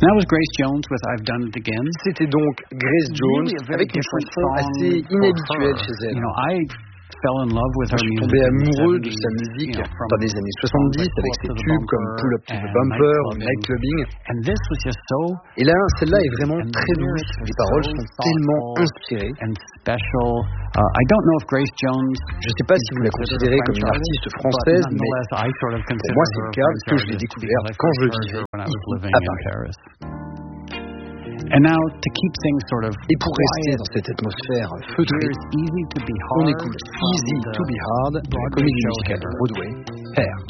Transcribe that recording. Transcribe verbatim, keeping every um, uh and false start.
That was Grace Jones with I've Done It Again. C'était donc Grace Jones avec une chanson assez inhabituelle chez elle. You know, I fell in love with her Je suis music tombé in the amoureux de seventies, sa musique you know, from dans les années soixante-dix songs like avec Pull ses Up to the tubes comme Bumper Pull Up to the and Bumper ou Nightclubbing. Nightclubbing. And this was just so Et là, celle-là est vraiment and très the douce. lyrics are Les paroles so sont tellement thoughtful inspirées. and special. Uh, I don't know if Grace Jones Je ne sais pas si vous la considérez comme une artiste française, mais I sort of pour moi, c'est le cas que je l'ai découverte quand je vivais ici à Paris. And now, to keep things sort of Et pour rester dans cette atmosphère feutrée, Easy to Be Hard, on écoute Easy to Be Hard de la comédie musicale de Broadway, Hair.